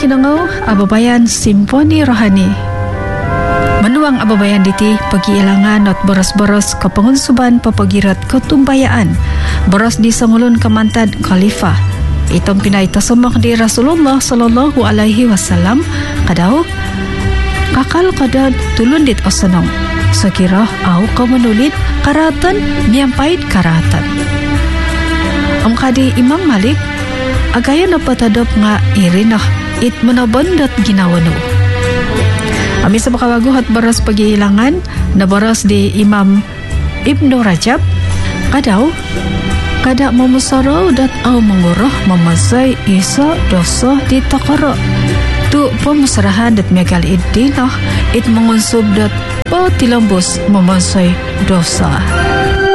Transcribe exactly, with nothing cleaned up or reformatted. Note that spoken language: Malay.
kinangau ababayan Simponi Rohani. Manuang ababayan diti pagiilangan at boros-boros kapangunsuban papagirat ketumbayaan. Boros di sangulun kamantad khalifah. Itong pinaitasamak di Rasulullah sallallahu alaihi wasallam kadaw kakal kada tulundit osanong. Sekira au kau menulit karatan miampait karatan. Ang kadi Imam Malik agaya na patadop nga irinah it manabandat ginawano. Ami sa makawaguhat baras pagiilangan na baras di Imam Ibnu Rajab kadaw kada mamusaraw dat au mengurah memasai isa dosa di takara tu pemusarahan dat megal it dinah it mengunsub dat pa tilambus memasai dosa.